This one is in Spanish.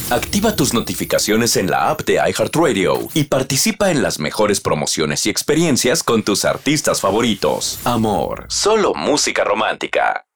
Activa tus notificaciones en la app de iHeartRadio y participa en las mejores promociones y experiencias con tus artistas favoritos. Amor, solo música romántica.